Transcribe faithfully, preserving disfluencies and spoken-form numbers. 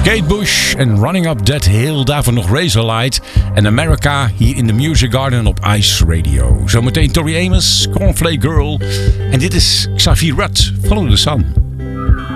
Kate Bush en Running Up That Hill. Daarvoor nog Razorlight en America hier in de Music Garden op Ice Radio. Zometeen Tori Amos, Cornflake Girl. En dit is Xavier Rudd, Follow the Sun.